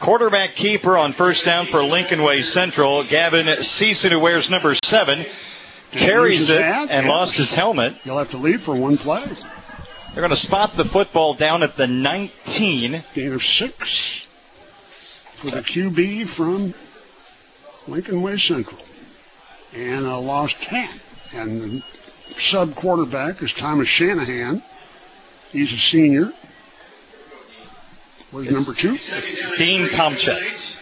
quarterback keeper on first down for Lincoln Way Central. Gavin Season, who wears number 7, carries it and lost his helmet. He'll have to leave for one play. They're going to spot the football down at the 19. Gain of 6 for the QB from Lincoln Way Central. And a lost 10. And the sub-quarterback is Thomas Shanahan. He's a senior. What is number 2? It's Dean Tomczyk.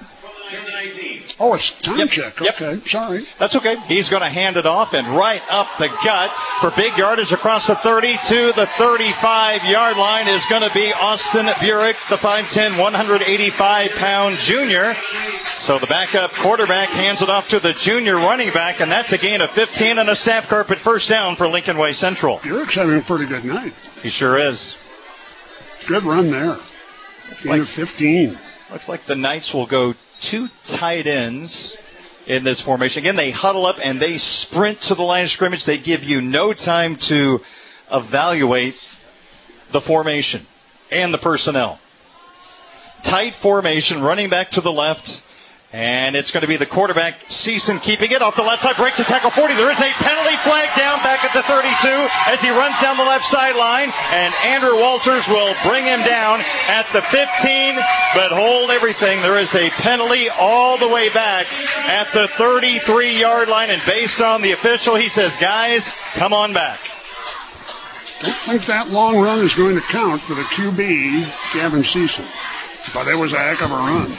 Oh, it's Tomczyk. Yep. Okay, sorry. That's okay. He's going to hand it off and right up the gut for big yardage across the 30 to the 35-yard line is going to be Austin Burek, the 5'10", 185-pound junior. So the backup quarterback hands it off to the junior running back, and that's a gain of 15 and a staff carpet first down for Lincoln Way Central. Burek's having a pretty good night. He sure is. Good run there. Gain of 15. Looks like the Knights will go 2 tight ends in this formation. Again, they huddle up and they sprint to the line of scrimmage. They give you no time to evaluate the formation and the personnel. Tight formation, running back to the left. And it's going to be the quarterback, Season, keeping it off the left side, breaks the tackle 40. There is a penalty flag down back at the 32 as he runs down the left sideline. And Andrew Walters will bring him down at the 15. But hold everything. There is a penalty all the way back at the 33-yard line. And based on the official, he says, guys, come on back. Don't think that long run is going to count for the QB, Gavin Season. But it was a heck of a run.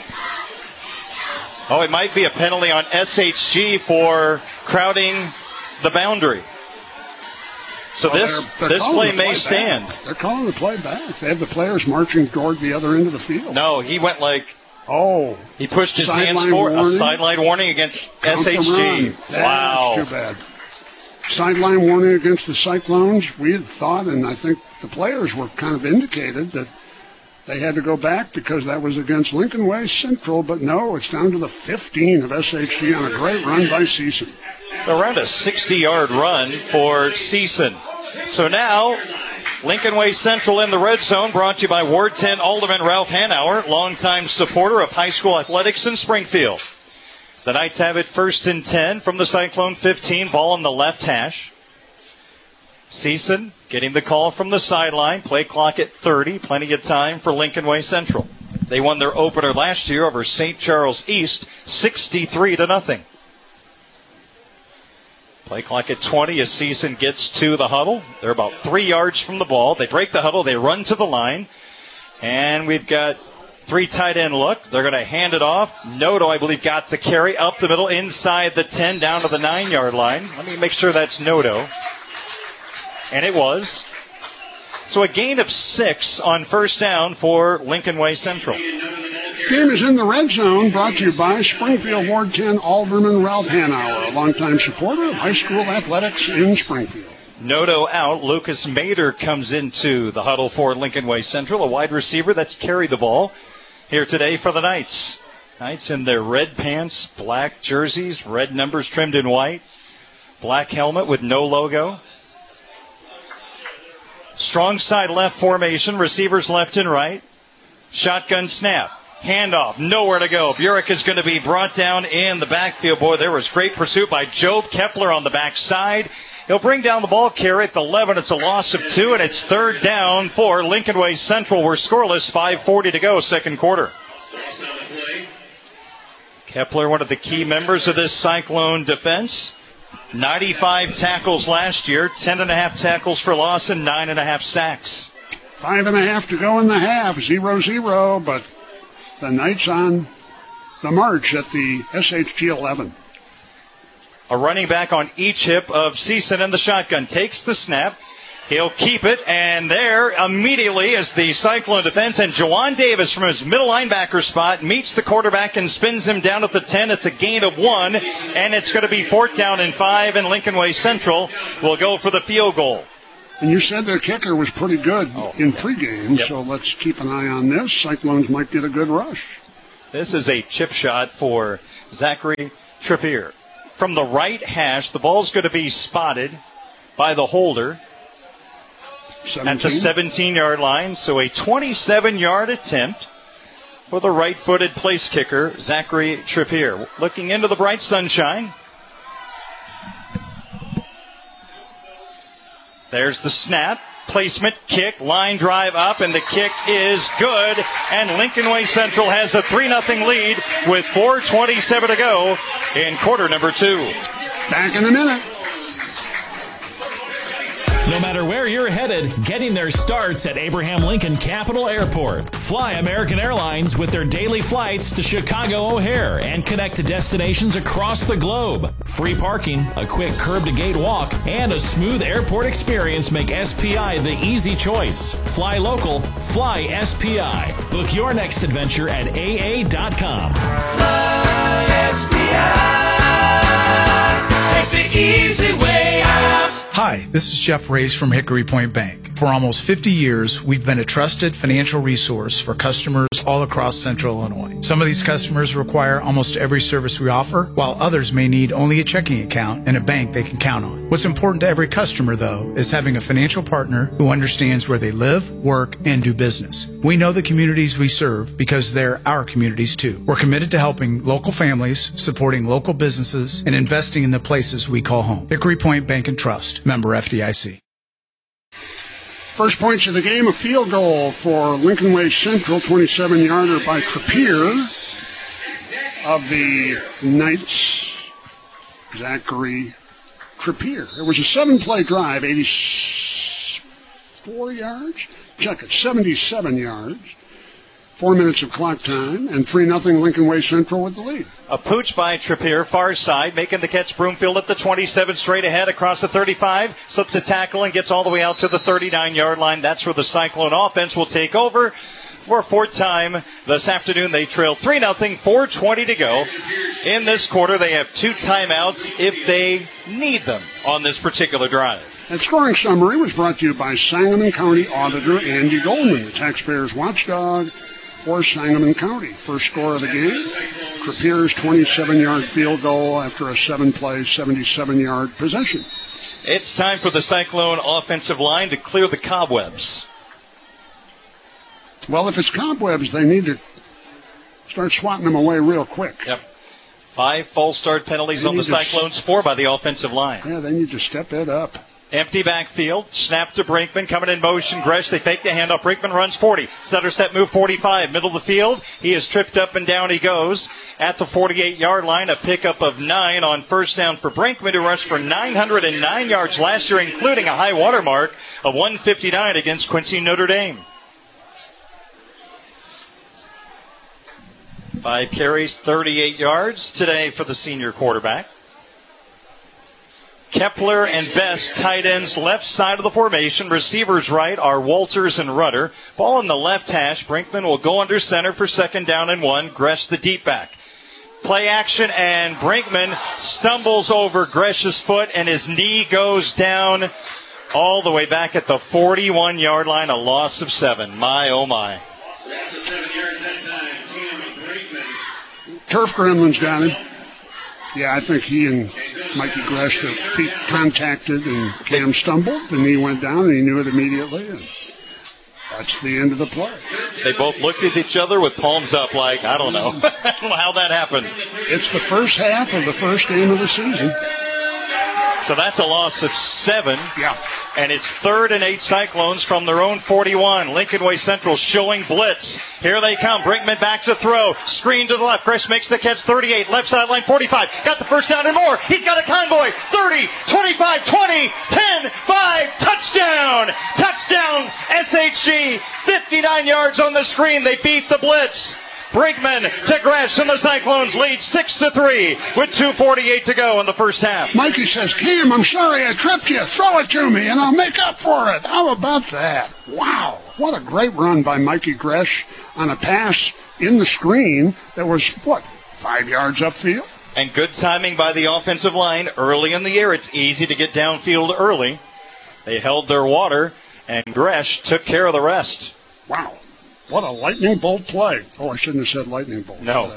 Oh, it might be a penalty on SHG for crowding the boundary. So this play may stand. They're calling the play back. They have the players marching toward the other end of the field. No, he went like... Oh. He pushed his hands forward. A sideline warning against SHG. Wow. That's too bad. Sideline warning against the Cyclones. We had thought, and I think the players were kind of indicated that they had to go back because that was against Lincoln Way Central, but no, it's down to the 15 of SHG on a great run by Season. Around a 60-yard run for Season. So now, Lincoln Way Central in the red zone, brought to you by Ward 10 Alderman Ralph Hanauer, longtime supporter of high school athletics in Springfield. The Knights have it 1st and 10 from the Cyclone 15, ball on the left hash. Season getting the call from the sideline. Play clock at 30. Plenty of time for Lincoln Way Central. They won their opener last year over St. Charles East, 63-0. Play clock at 20 as Season gets to the huddle. They're about 3 yards from the ball. They break the huddle. They run to the line. And we've got 3 tight end look. They're going to hand it off. Noto, I believe, got the carry up the middle, inside the 10, down to the 9-yard line. Let me make sure that's Noto. And it was. So a gain of 6 on first down for Lincoln Way Central. Game is in the red zone, brought to you by Springfield Ward 10 Alderman Ralph Hanauer, a longtime supporter of high school athletics in Springfield. Noto out. Lucas Mader comes into the huddle for Lincoln Way Central, a wide receiver that's carried the ball here today for the Knights. Knights in their red pants, black jerseys, red numbers trimmed in white, black helmet with no logo. Strong side left formation, receivers left and right. Shotgun snap, handoff, nowhere to go. Burek is going to be brought down in the backfield. Boy, there was great pursuit by Job Kepler on the backside. He'll bring down the ball carry at the 11. It's a loss of 2, and it's 3rd down for Lincoln Way Central. We're scoreless, 5:40 to go, second quarter. Kepler, one of the key members of this Cyclone defense. 95 tackles last year, 10.5 tackles for loss, and 9.5 sacks. 5.5 to go in the half, 0-0, but the Knights on the march at the SHG 11. A running back on each hip of Season in the shotgun. Takes the snap. He'll keep it, and there immediately is the Cyclone defense, and Jawan Davis from his middle linebacker spot meets the quarterback and spins him down at the 10. It's a gain of 1, and it's going to be 4th down and 5, and Lincoln Way Central will go for the field goal. And you said their kicker was pretty good in pregame, so let's keep an eye on this. Cyclones might get a good rush. This is a chip shot for Zachary Trippier. From the right hash, the ball's going to be spotted by the holder. 17. At the 17-yard line, so a 27-yard attempt for the right-footed place kicker, Zachary Trippier. Looking into the bright sunshine. There's the snap. Placement, kick, line drive up, and the kick is good. And Lincoln Way Central has a 3-0 lead with 4:27 to go in quarter number 2. Back in a minute. No matter where you're headed, getting there starts at Abraham Lincoln Capital Airport. Fly American Airlines with their daily flights to Chicago O'Hare and connect to destinations across the globe. Free parking, a quick curb-to-gate walk, and a smooth airport experience make SPI the easy choice. Fly local, fly SPI. Book your next adventure at AA.com. Fly SPI. Take the easy way out. Hi, this is Jeff Race from Hickory Point Bank. For almost 50 years, we've been a trusted financial resource for customers all across Central Illinois. Some of these customers require almost every service we offer, while others may need only a checking account and a bank they can count on. What's important to every customer, though, is having a financial partner who understands where they live, work, and do business. We know the communities we serve because they're our communities, too. We're committed to helping local families, supporting local businesses, and investing in the places we call home. Hickory Point Bank and Trust, member FDIC. First points of the game, a field goal for Lincoln Way Central, 27-yarder by Trippier of the Knights, Zachary Trippier. It was a 7-play drive, 84 yards. Check it, 77 yards. 4 minutes of clock time, and 3-0 Lincoln Way Central with the lead. A pooch by Trippier, far side, making the catch. Broomfield at the 27, straight ahead across the 35, slips a tackle and gets all the way out to the 39-yard line. That's where the Cyclone offense will take over for a fourth time this afternoon. They trail 3-0, 4:20 to go. In this quarter, they have 2 timeouts if they need them on this particular drive. That scoring summary was brought to you by Sangamon County Auditor Andy Goldman, the taxpayers' watchdog for Sangamon County. First score of the game, Trippier's 27-yard field goal after a 7-play, 77-yard possession. It's time for the Cyclone offensive line to clear the cobwebs. Well, if it's cobwebs, they need to start swatting them away real quick. Yep. 5 false start penalties on the Cyclones, 4 by the offensive line. Yeah, they need to step it up. Empty backfield, snap to Brinkman, coming in motion. Gresh, they fake the handoff. Brinkman runs 40. Stutter step move 45. Middle of the field, he is tripped up and down he goes. At the 48-yard line, a pickup of 9 on first down for Brinkman, who rushed for 909 yards last year, including a high water mark of 159 against Quincy Notre Dame. 5 carries, 38 yards today for the senior quarterback. Kepler and Best, tight ends, left side of the formation. Receivers right are Walters and Rudder. Ball in the left hash. Brinkman will go under center for 2nd down and 1. Gresh the deep back. Play action, and Brinkman stumbles over Gresh's foot, and his knee goes down all the way back at the 41-yard line. A loss of 7. My, oh, my. That's the 7 yards that time. Cam Brinkman. Turf Gremlins got him. Yeah, I think he and Mikey Gresh, their feet contacted, and Cam stumbled. The knee went down, and he knew it immediately. And that's the end of the play. They both looked at each other with palms up like, I don't know. I don't know how that happened. It's the first half of the first game of the season. So that's a loss of 7. Yeah. And it's 3rd and 8 Cyclones from their own 41. Lincoln Way Central showing blitz. Here they come. Brinkman back to throw. Screen to the left. Gresh makes the catch. 38. Left sideline 45. Got the first down and more. He's got a convoy. 30, 25, 20, 10, 5. Touchdown. Touchdown. SHG. 59 yards on the screen. They beat the blitz. Brinkman to Gresh, and the Cyclones lead 6-3 with 2:48 to go in the first half. Mikey says, Cam, I'm sorry I tripped you. Throw it to me, and I'll make up for it. How about that? Wow. What a great run by Mikey Gresh on a pass in the screen that was, 5 yards upfield? And good timing by the offensive line early in the year. It's easy to get downfield early. They held their water, and Gresh took care of the rest. Wow. What a lightning bolt play. Oh, I shouldn't have said lightning bolt. No.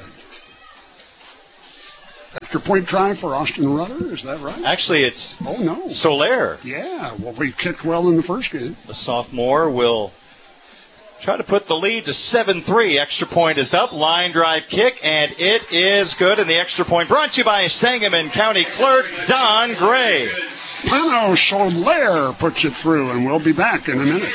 Extra point try for Austin Rudder, is that right? Actually, it's Soler. Soler. Yeah, well, we kicked well in the first game. The sophomore will try to put the lead to 7-3. Extra point is up. Line drive kick, and it is good. And the extra point brought to you by Sangamon County Clerk Don Gray. Pano Soler puts it through, and we'll be back in a minute.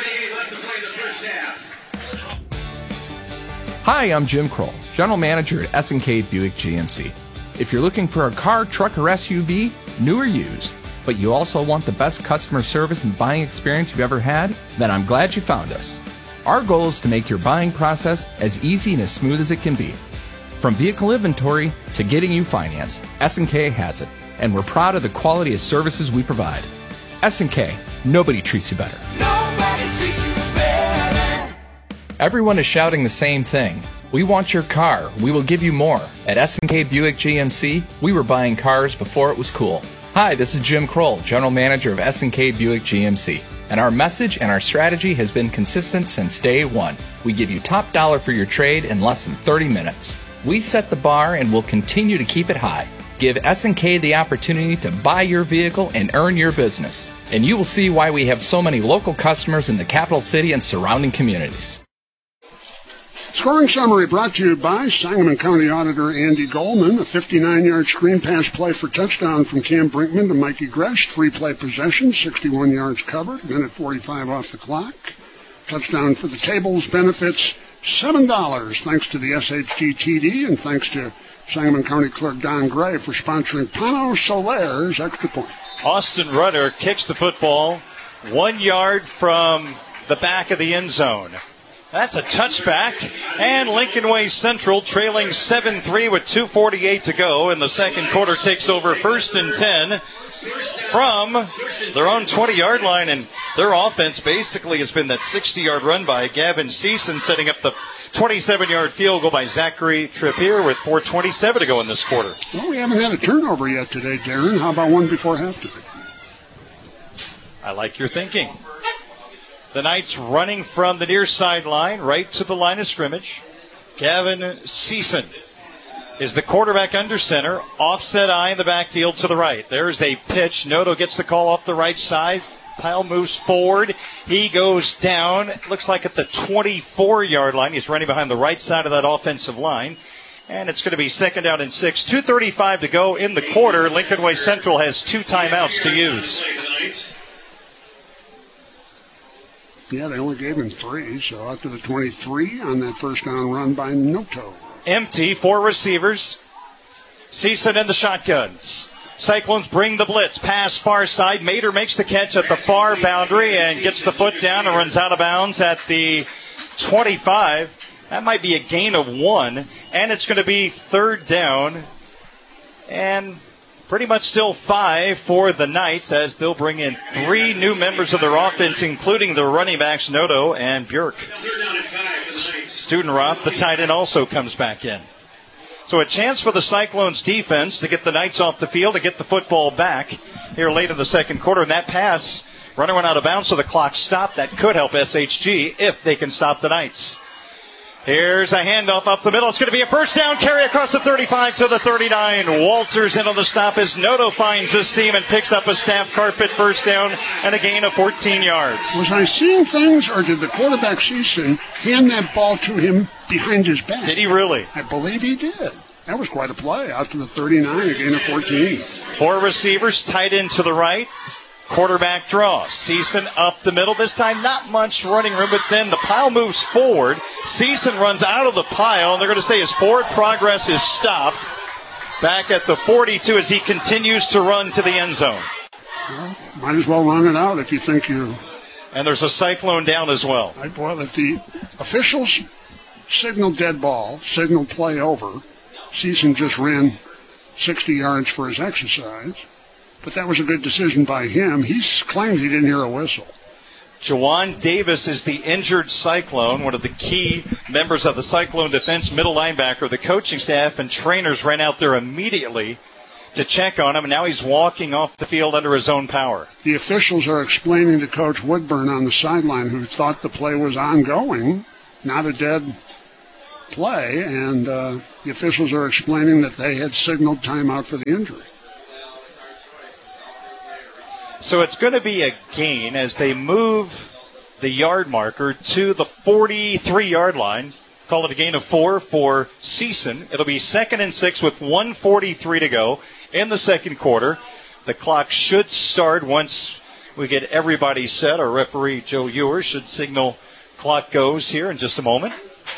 Hi, I'm Jim Kroll, General Manager at S&K Buick GMC. If you're looking for a car, truck, or SUV, new or used, but you also want the best customer service and buying experience you've ever had, then I'm glad you found us. Our goal is to make your buying process as easy and as smooth as it can be. From vehicle inventory to getting you financed, S&K has it, and we're proud of the quality of services we provide. S&K, nobody treats you better. Nobody treats you better. Everyone is shouting the same thing. We want your car. We will give you more. At S&K Buick GMC, we were buying cars before it was cool. Hi, this is Jim Kroll, General Manager of S&K Buick GMC. And our message and our strategy has been consistent since day one. We give you top dollar for your trade in less than 30 minutes. We set the bar and will continue to keep it high. Give S&K the opportunity to buy your vehicle and earn your business. And you will see why we have so many local customers in the capital city and surrounding communities. Scoring summary brought to you by Sangamon County Auditor Andy Goldman. A 59-yard screen pass play for touchdown from Cam Brinkman to Mikey Gresh. 3-play possession, 61 yards covered, minute 45 off the clock. Touchdown for the tables benefits $7 thanks to the SHG TD and thanks to Sangamon County Clerk Don Gray for sponsoring Pano Soler's extra point. Austin Rudder kicks the football 1 yard from the back of the end zone. That's a touchback, and Lincoln Way Central trailing 7-3 with 2:48 to go, and the second quarter takes over 1st and 10 from their own 20-yard line, and their offense basically has been that 60-yard run by Gavin Season, setting up the 27-yard field goal by Zachary Trippier with 4:27 to go in this quarter. Well, we haven't had a turnover yet today, Darren. How about one before halftime? I like your thinking. The Knights running from the near sideline right to the line of scrimmage. Gavin Season is the quarterback under center. Offset eye in the backfield to the right. There's a pitch. Noto gets the call off the right side. Pyle moves forward. He goes down. Looks like at the 24-yard line. He's running behind the right side of that offensive line. And it's going to be 2nd down and 6. 2:35 to go in the quarter. Lincoln Way Central has 2 timeouts to use. Yeah, they only gave him 3, so out to the 23 on that first down run by Noto. Empty, 4 receivers. Season in the shotguns. Cyclones bring the blitz. Pass far side. Mater makes the catch at the far boundary and gets the foot down and runs out of bounds at the 25. That might be a gain of 1. And it's going to be 3rd down. And pretty much still 5 for the Knights as they'll bring in 3 new members of their offense, including the running backs Noto and Bjork. Studenroth, the tight end, also comes back in. So a chance for the Cyclones defense to get the Knights off the field, to get the football back here late in the second quarter. And that pass, runner went out of bounds, so the clock stopped. That could help SHG if they can stop the Knights. Here's a handoff up the middle. It's going to be a first down carry across the 35 to the 39. Walters in on the stop as Noto finds the seam and picks up a staff carpet first down and a gain of 14 yards. Was I seeing things, or did the quarterback Season hand that ball to him behind his back? Did he really? I believe he did. That was quite a play. Out to the 39, a gain of 14. 4 receivers, tight end to the right. Quarterback draw. Season up the middle. This time not much running room, but then the pile moves forward. Season runs out of the pile, and they're going to say his forward progress is stopped. Back at the 42 as he continues to run to the end zone. Well, might as well run it out if you think you... And there's a Cyclone down as well. Well, if the officials signal dead ball, signal play over, Season just ran 60 yards for his exercise. But that was a good decision by him. He claims he didn't hear a whistle. Jawan Davis is the injured Cyclone, one of the key members of the Cyclone defense, middle linebacker. The coaching staff and trainers ran out there immediately to check on him, and now he's walking off the field under his own power. The officials are explaining to Coach Woodburn on the sideline, who thought the play was ongoing, not a dead play, and the officials are explaining that they had signaled timeout for the injury. So it's going to be a gain as they move the yard marker to the 43-yard line. Call it a gain of 4 for Season. It'll be 2nd and 6 with 1:43 to go in the second quarter. The clock should start once we get everybody set. Our referee, Joe Ewer, should signal clock goes here in just a moment.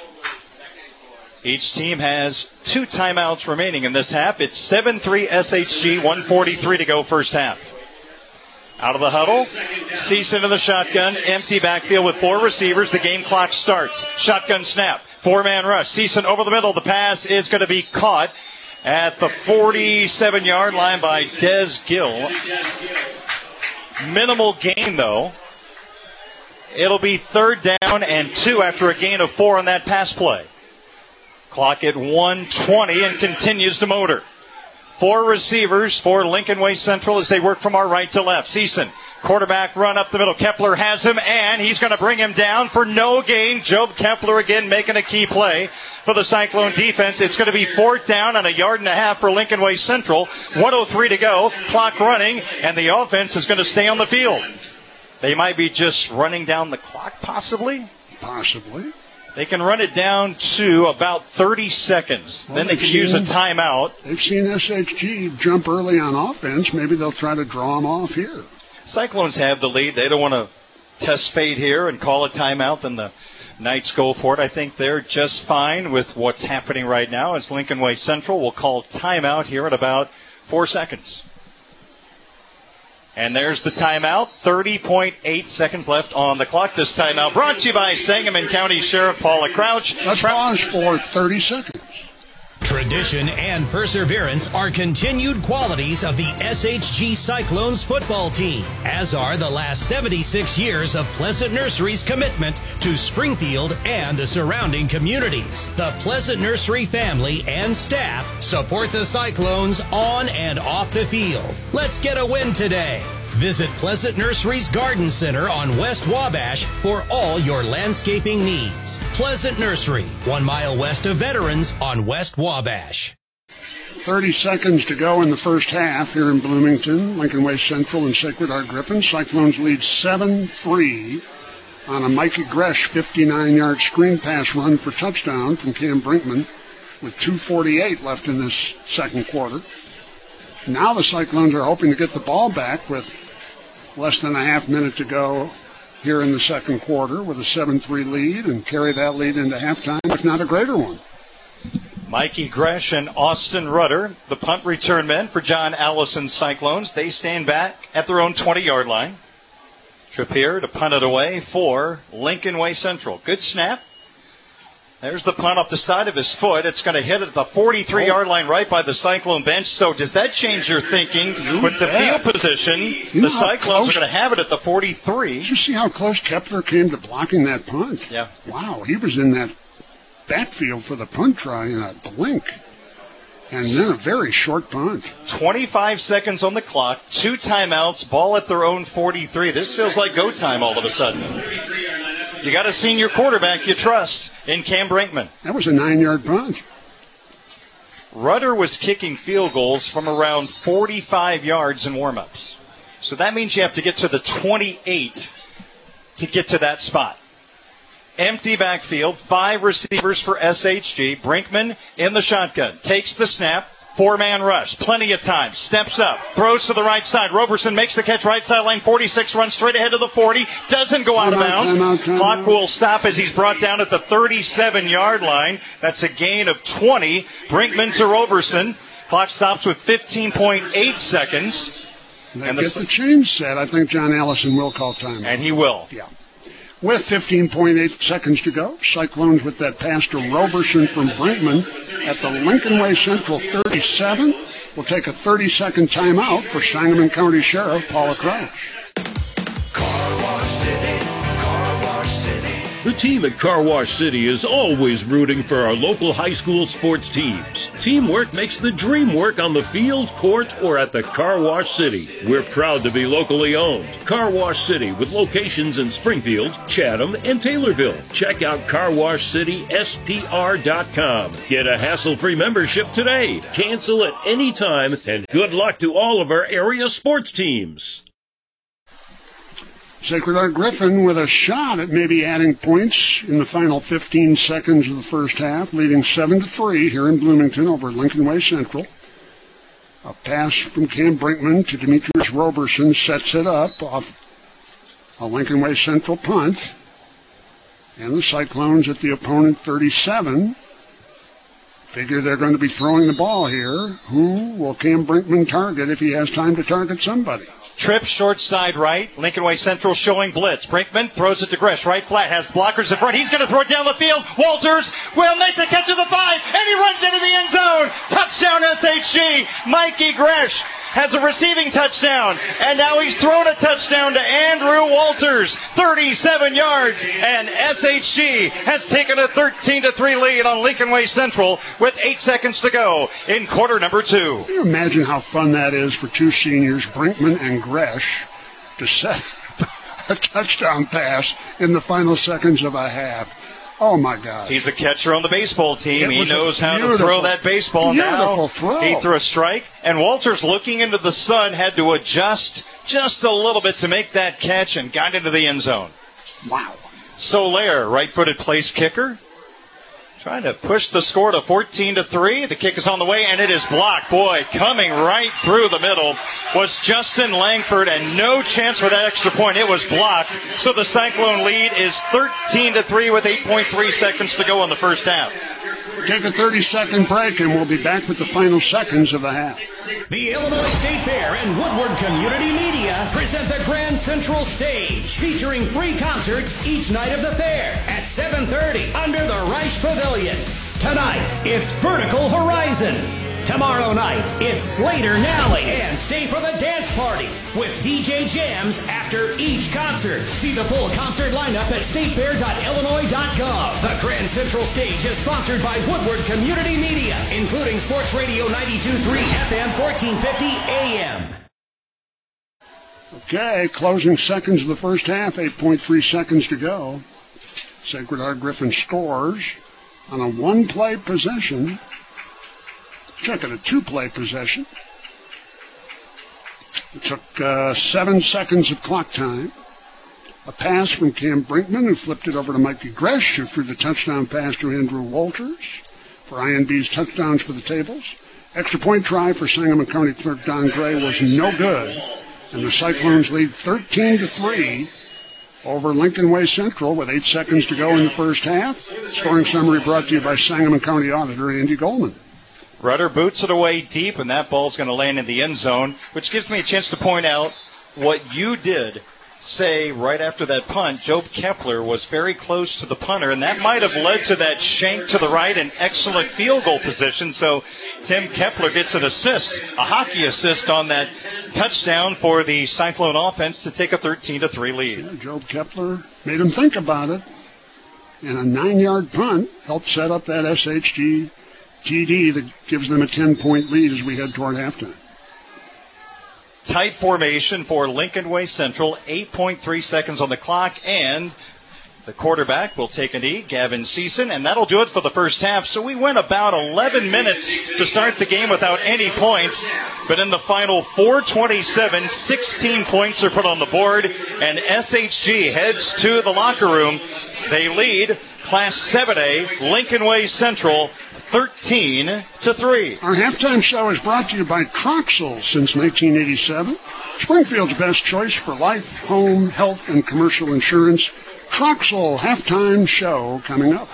Each team has 2 timeouts remaining in this half. It's 7-3 SHG, 1:43 to go first half. Out of the huddle, Season in the shotgun, empty backfield with 4 receivers. The game clock starts. Shotgun snap, 4-man rush. Season over the middle. The pass is going to be caught at the 47-yard line by Des Gill. Minimal gain, though. It'll be 3rd down and 2 after a gain of 4 on that pass play. Clock at 1:20 and continues to motor. 4 receivers for Lincoln Way Central as they work from our right to left. Season, quarterback run up the middle. Kepler has him, and he's going to bring him down for no gain. Job Kepler again making a key play for the Cyclone defense. It's going to be 4th down and 1.5 yards for Lincoln Way Central. 1:03 to go, clock running, and the offense is going to stay on the field. They might be just running down the clock, possibly. Possibly. They can run it down to about 30 seconds. Well, then they can use a timeout. They've seen SHG jump early on offense. Maybe they'll try to draw them off here. Cyclones have the lead. They don't want to test fate here and call a timeout. Then the Knights go for it. I think they're just fine with what's happening right now as Lincoln Way Central will call timeout here at about 4 seconds. And there's the timeout. 30.8 seconds left on the clock. This timeout brought to you by Sangamon County Sheriff Paula Crouch. Let's pause for 30 seconds. Tradition and perseverance are continued qualities of the SHG Cyclones football team, as are the last 76 years of Pleasant Nursery's commitment to Springfield and the surrounding communities. The Pleasant Nursery family and staff support the Cyclones on and off the field. Let's get a win today. Visit Pleasant Nursery's Garden Center on West Wabash for all your landscaping needs. Pleasant Nursery, 1 mile west of Veterans on West Wabash. 30 seconds to go in the first half here in Bloomington. Lincoln Way Central and Sacred Heart Griffin. Cyclones lead 7-3 on a Mikey Gresh 59-yard screen pass run for touchdown from Cam Brinkman with 2:48 left in this second quarter. Now the Cyclones are hoping to get the ball back with less than a half minute to go here in the second quarter with a 7-3 lead and carry that lead into halftime, if not a greater one. Mikey Gresh and Austin Rudder, the punt return men for John Allison Cyclones. They stand back at their own 20-yard line. Trippier to punt it away for Lincoln Way Central. Good snap. There's the punt off the side of his foot. It's going to hit at the 43-yard line right by the Cyclone bench. So does that change your thinking with the field position? The Cyclones are going to have it at the 43. Did you see how close Kepler came to blocking that punt? Yeah. Wow, he was in that backfield for the punt try in a blink. And then a very short punt. 25 seconds on the clock, 2 timeouts, ball at their own 43. This feels like go time all of a sudden. You got a senior quarterback you trust in Cam Brinkman. That was a 9-yard punt. Rudder was kicking field goals from around 45 yards in warm-ups. So that means you have to get to the 28 to get to that spot. Empty backfield, 5 receivers for SHG. Brinkman in the shotgun, takes the snap. 4-man rush, plenty of time, steps up, throws to the right side. Roberson makes the catch, right sideline, 46, runs straight ahead to the 40, doesn't go out of bounds. Clock will stop as he's brought down at the 37-yard line. That's a gain of 20. Brinkman to Roberson. Clock stops with 15.8 seconds. They get the change set. I think John Allison will call time. And he will. Yeah. With 15.8 seconds to go, Cyclones with that pass to Roberson from Brinkman at the Lincoln Way Central 37. We'll take a 30-second timeout for Sangamon County Sheriff Paula Crouch. Car Wash City, Car Wash City. The team at Car Wash City is always rooting for our local high school sports teams. Teamwork makes the dream work on the field, court, or at the Car Wash City. We're proud to be locally owned. Car Wash City with locations in Springfield, Chatham, and Taylorville. Check out carwashcityspr.com. Get a hassle-free membership today. Cancel at any time, and good luck to all of our area sports teams. Sacred Heart Griffin with a shot at maybe adding points in the final 15 seconds of the first half, leading 7-3 here in Bloomington over Lincoln Way Central. A pass from Cam Brinkman to Demetrius Roberson sets it up off a Lincoln Way Central punt. And the Cyclones at the opponent 37. Figure they're going to be throwing the ball here. Who will Cam Brinkman target if he has time to target somebody? Trip short side right. Lincoln Way Central showing blitz. Brinkman throws it to Gresh. Right flat. Has blockers in front. He's going to throw it down the field. Walters will make the catch of the 5. And he runs into the end zone. Touchdown SHG. Mikey Gresh has a receiving touchdown. And now he's thrown a touchdown to Andrew Walters. 37 yards. And SHG has taken a 13-3 lead on Lincoln Way Central with 8 seconds to go in quarter number 2. Can you imagine how fun that is for two seniors, Brinkman and Gresh, to set a touchdown pass in the final seconds of a half? Oh, my God. He's a catcher on the baseball team. He knows how to throw that baseball now. Throw. He threw a strike, and Walters, looking into the sun, had to adjust just a little bit to make that catch and got into the end zone. Wow. Soler, right-footed place kicker, trying to push the score to 14-3. The kick is on the way, and it is blocked. Boy, coming right through the middle was Justin Langford, and no chance for that extra point. It was blocked. So the Cyclone lead is 13-3 with 8.3 seconds to go in the first half. Take a 30-second break, and we'll be back with the final seconds of the half. The Illinois State Fair and Woodward Community Media present the Grand Central Stage, featuring free concerts each night of the fair at 7:30 under the Reich Pavilion. Tonight, it's Vertical Horizon. Tomorrow night, it's Slater Nally. And stay for the dance party with DJ Jams after each concert. See the full concert lineup at statefair.illinois.gov. The Grand Central Stage is sponsored by Woodward Community Media, including Sports Radio 92.3 FM 1450 AM. Okay, closing seconds of the first half, 8.3 seconds to go. Sacred Heart Griffin scores on a one-play possession. Check it, a two-play possession. It took 7 seconds of clock time. A pass from Cam Brinkman, who flipped it over to Mikey Gresh, who threw the touchdown pass to Andrew Walters for INB's touchdowns for the tables. Extra point try for Sangamon County clerk Don Gray was no good. And the Cyclones lead 13-3 over Lincoln Way Central with 8 seconds to go in the first half. Scoring summary brought to you by Sangamon County Auditor Andy Goldman. Rudder boots it away deep, and that ball's going to land in the end zone, which gives me a chance to point out what you did say right after that punt. Job Kepler was very close to the punter, and that might have led to that shank to the right, an excellent field goal position. So Tim Kepler gets an assist, a hockey assist on that touchdown for the Cyclone offense to take a 13-3 lead. Yeah, Job Kepler made him think about it. And a 9-yard punt helped set up that SHG TD that gives them a 10-point lead as we head toward halftime. Tight formation for Lincoln Way Central, 8.3 seconds on the clock, and the quarterback will take a knee, Gavin Season, and that'll do it for the first half. So we went about 11 minutes to start the game without any points, but in the final 4:27, 16 points are put on the board, and SHG heads to the locker room. They lead Class 7A, Lincoln Way Central, 13-3. Our halftime show is brought to you by Croxall since 1987. Springfield's best choice for life, home, health, and commercial insurance. Croxall halftime show coming up.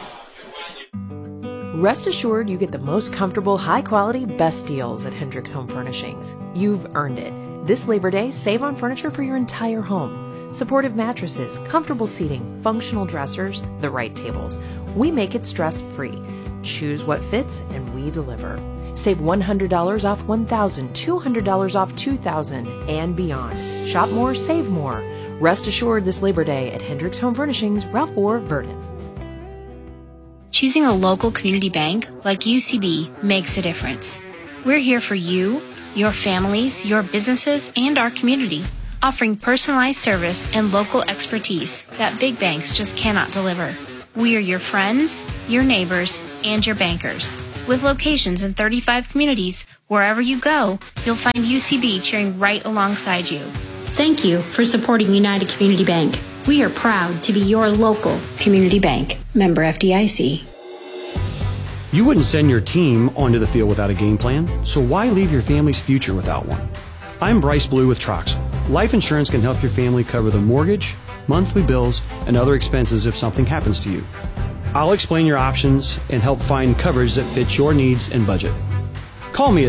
Rest assured you get the most comfortable, high-quality, best deals at Hendricks Home Furnishings. You've earned it. This Labor Day, save on furniture for your entire home. Supportive mattresses, comfortable seating, functional dressers, the right tables. We make it stress-free. Choose what fits, and we deliver. Save $100 off $1,000, $200 off $2,000, and beyond. Shop more, save more. Rest assured this Labor Day at Hendricks Home Furnishings, Ralph Moore, Vernon. Choosing a local community bank like UCB makes a difference. We're here for you, your families, your businesses, and our community, offering personalized service and local expertise that big banks just cannot deliver. We are your friends, your neighbors, and your bankers. With locations in 35 communities, wherever you go, you'll find UCB cheering right alongside you. Thank you for supporting United Community Bank. We are proud to be your local community bank. Member FDIC. You wouldn't send your team onto the field without a game plan, so why leave your family's future without one? I'm Bryce Blue with Troxel. Life insurance can help your family cover the mortgage, monthly bills, and other expenses if something happens to you. I'll explain your options and help find coverage that fits your needs and budget. Call me at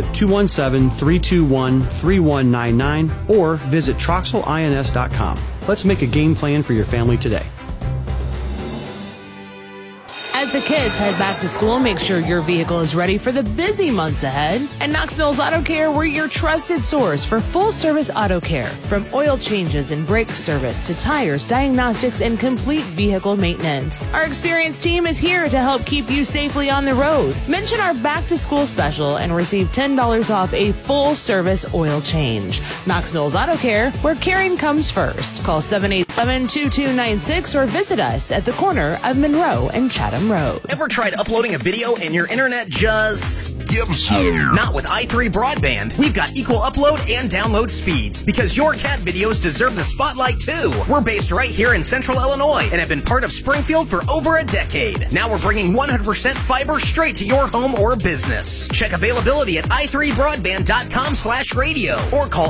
217-321-3199 or visit TroxelINS.com. Let's make a game plan for your family today. As the kids head back to school, make sure your vehicle is ready for the busy months ahead. At Knox Mills Auto Care, we're your trusted source for full-service auto care. From oil changes and brake service to tires, diagnostics, and complete vehicle maintenance. Our experienced team is here to help keep you safely on the road. Mention our back-to-school special and receive $10 off a full-service oil change. Knox Mills Auto Care, where caring comes first. Call 787-2296 or visit us at the corner of Monroe and Chatham Road. Ever tried uploading a video and your internet just gives up? Not with i3 Broadband. We've got equal upload and download speeds because your cat videos deserve the spotlight too. We're based right here in Central Illinois and have been part of Springfield for over a decade. Now we're bringing 100% fiber straight to your home or business. Check availability at i3broadband.com/radio or call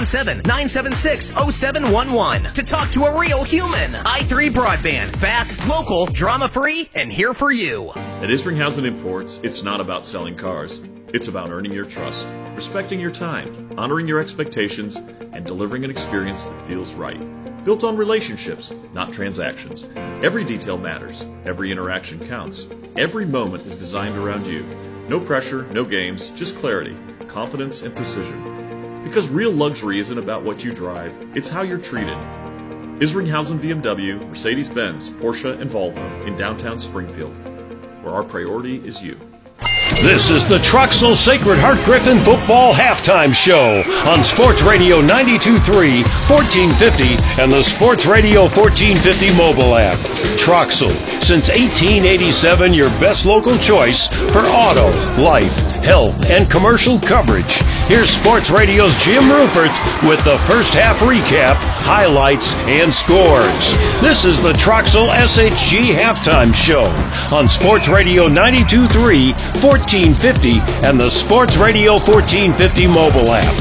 877-976-0711 to talk to a real human. i3 Broadband. Fast, local, drama-free, and here for you. At Isringhausen Imports, it's not about selling cars. It's about earning your trust, respecting your time, honoring your expectations, and delivering an experience that feels right. Built on relationships, not transactions. Every detail matters. Every interaction counts. Every moment is designed around you. No pressure, no games, just clarity, confidence, and precision. Because real luxury isn't about what you drive, it's how you're treated. Isringhausen BMW, Mercedes-Benz, Porsche, and Volvo in downtown Springfield, where our priority is you. This is the Troxel Sacred Heart Griffin Football Halftime Show on Sports Radio 92.3, 1450, and the Sports Radio 1450 mobile app. Troxel, since 1887, your best local choice for auto, life, health, and commercial coverage. Here's Sports Radio's Jim Rupert with the first half recap, highlights, and scores. This is the Troxel SHG Halftime Show on Sports Radio 92.3, 1450, and the Sports Radio 1450 mobile app.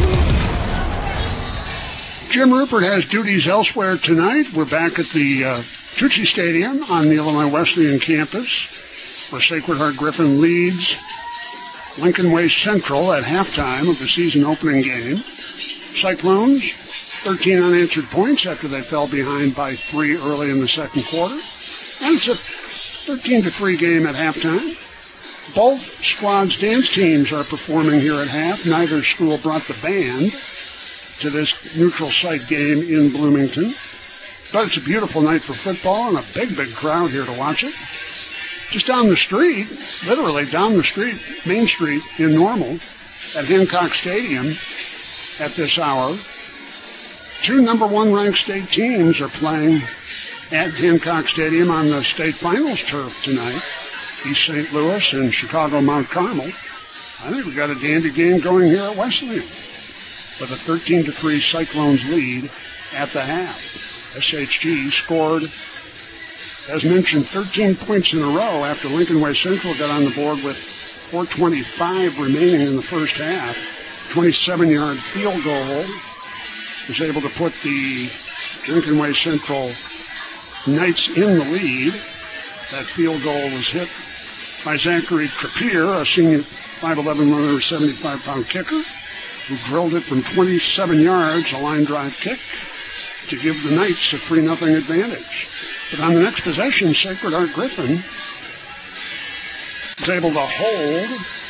Jim Rupert has duties elsewhere tonight. We're back at the Tucci Stadium on the Illinois Wesleyan campus, where Sacred Heart Griffin leads Lincoln Way Central at halftime of the season opening game. Cyclones, 13 unanswered points after they fell behind by 3 early in the second quarter. And it's a 13-3 game at halftime. Both squads' dance teams are performing here at half. Neither school brought the band to this neutral site game in Bloomington. But it's a beautiful night for football and a big, big crowd here to watch it. Just down the street, literally down the street, Main Street in Normal, at Hancock Stadium at this hour, 2 number 1 ranked state teams are playing at Hancock Stadium on the state finals turf tonight. East St. Louis and Chicago Mount Carmel. I think we got a dandy game going here at Wesleyan with a 13-3 Cyclones lead at the half. SHG scored, as mentioned, 13 points in a row after Lincoln Way Central got on the board with 4:25 remaining in the first half. 27-yard field goal was able to put the Lincoln Way Central Knights in the lead. That field goal was hit by Zachary Crepier, a senior 5'11", 175-pound kicker, who drilled it from 27 yards, a line drive kick, to give the Knights a 3-0 advantage. But on the next possession, Sacred Heart Griffin was able to hold,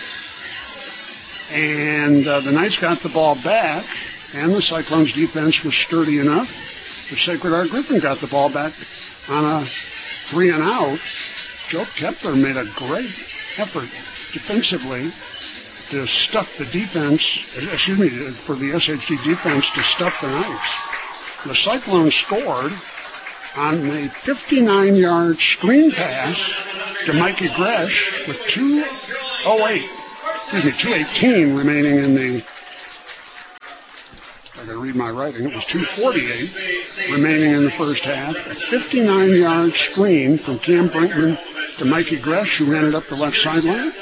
and the Knights got the ball back, and the Cyclones' defense was sturdy enough. The Sacred Heart Griffin got the ball back on a 3-and-out. Joe Kepler made a great effort defensively to stuff the defense, for the SHG defense to stuff the Knights. The Cyclones scored on a 59-yard screen pass to Mikey Gresh with 2:18 remaining in the I got to read my writing. It was 2:48 remaining in the first half. A 59-yard screen from Cam Brinkman to Mikey Gresh, who ran it up the left sideline.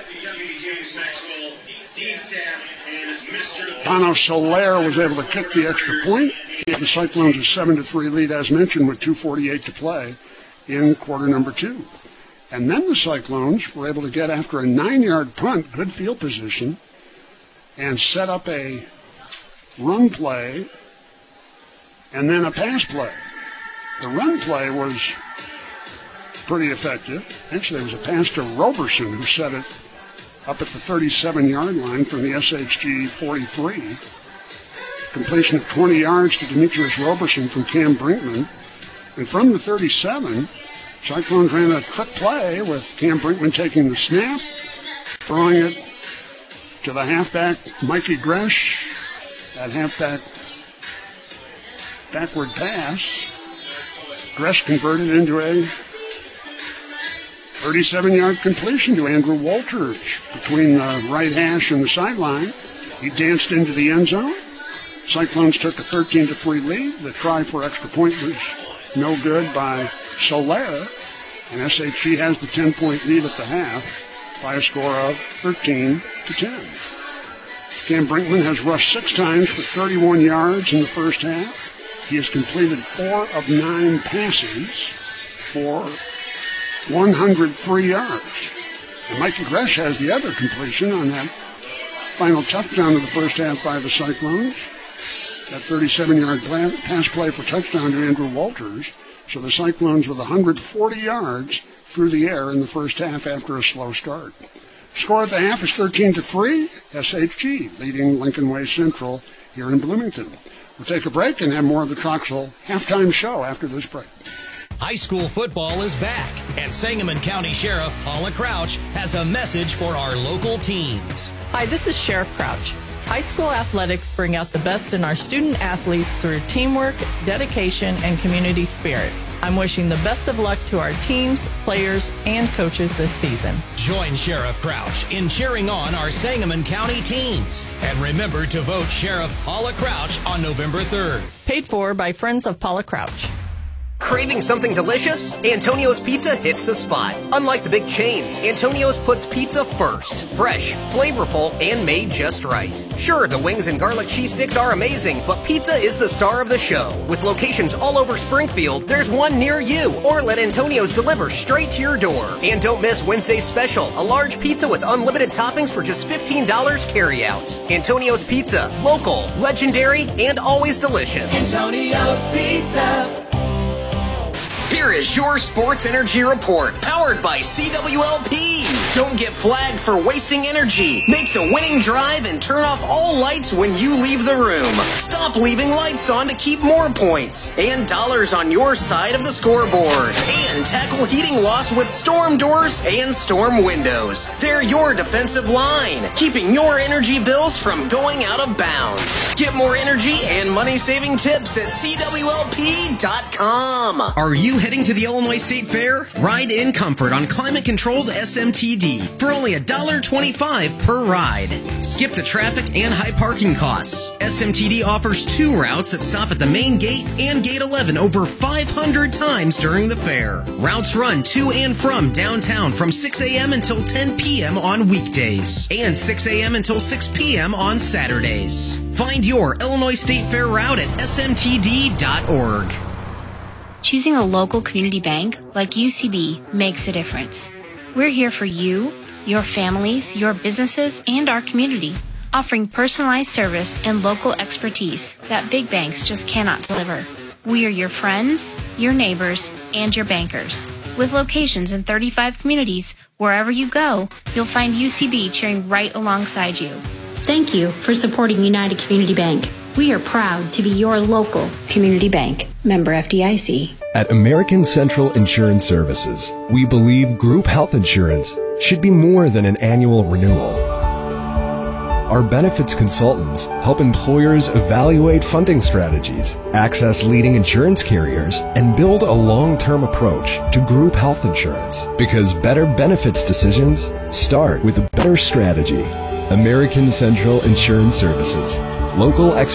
Pano Soler was able to kick the extra point. Gave the Cyclones a 7-3 lead, as mentioned, with 2:48 to play in quarter number 2. And then the Cyclones were able to get after a 9-yard punt, good field position, and set up a run play and then a pass play. The run play was pretty effective. Actually, it was a pass to Roberson, who set it up at the 37-yard line from the SHG 43. Completion of 20 yards to Demetrius Roberson from Cam Brinkman. And from the 37, Cyclones ran a trick play with Cam Brinkman taking the snap, throwing it to the halfback, Mikey Gresh. That halfback backward pass. Gresh converted into a 37-yard completion to Andrew Walters between the right hash and the sideline. He danced into the end zone. Cyclones took a 13-3 lead. The try for extra point was no good by Soler, and SHG has the 10-point lead at the half by a score of 13-10. Cam Brinkman has rushed 6 times for 31 yards in the first half. He has completed 4 of 9 passes for 103 yards. And Mikey Gresh has the other completion on that final touchdown of the first half by the Cyclones. That 37-yard pass play for touchdown to Andrew Walters. So the Cyclones with 140 yards through the air in the first half after a slow start. Score at the half is 13-3. SHG leading Lincoln Way Central here in Bloomington. We'll take a break and have more of the Troxel halftime show after this break. High school football is back, and Sangamon County Sheriff Paula Crouch has a message for our local teams. Hi, this is Sheriff Crouch. High school athletics bring out the best in our student athletes through teamwork, dedication, and community spirit. I'm wishing the best of luck to our teams, players, and coaches this season. Join Sheriff Crouch in cheering on our Sangamon County teams. And remember to vote Sheriff Paula Crouch on November 3rd. Paid for by Friends of Paula Crouch. Craving something delicious? Antonio's Pizza hits the spot. Unlike the big chains, Antonio's puts pizza first. Fresh, flavorful, and made just right. Sure, the wings and garlic cheese sticks are amazing, but pizza is the star of the show. With locations all over Springfield, there's one near you. Or let Antonio's deliver straight to your door. And don't miss Wednesday's special, a large pizza with unlimited toppings for just $15 carryout. Antonio's Pizza, local, legendary, and always delicious. Antonio's Pizza. Here is your Sports Energy Report, powered by CWLP. Don't get flagged for wasting energy. Make the winning drive and turn off all lights when you leave the room. Stop leaving lights on to keep more points and dollars on your side of the scoreboard. And tackle heating loss with storm doors and storm windows. They're your defensive line, keeping your energy bills from going out of bounds. Get more energy and money-saving tips at CWLP.com. Are you heading to the Illinois State Fair? Ride in comfort on climate-controlled SMTD for only $1.25 per ride. Skip the traffic and high parking costs. SMTD offers 2 routes that stop at the main gate and gate 11 over 500 times during the fair. Routes run to and from downtown from 6 a.m. until 10 p.m. on weekdays and 6 a.m. until 6 p.m. on Saturdays. Find your Illinois State Fair route at smtd.org. Choosing a local community bank like UCB makes a difference. We're here for you, your families, your businesses, and our community, offering personalized service and local expertise that big banks just cannot deliver. We are your friends, your neighbors, and your bankers. With locations in 35 communities, wherever you go, you'll find UCB cheering right alongside you. Thank you for supporting United Community Bank. We are proud to be your local community bank. Member FDIC. At American Central Insurance Services, we believe group health insurance should be more than an annual renewal. Our benefits consultants help employers evaluate funding strategies, access leading insurance carriers, and build a long-term approach to group health insurance. Because better benefits decisions start with a better strategy. American Central Insurance Services. Local experts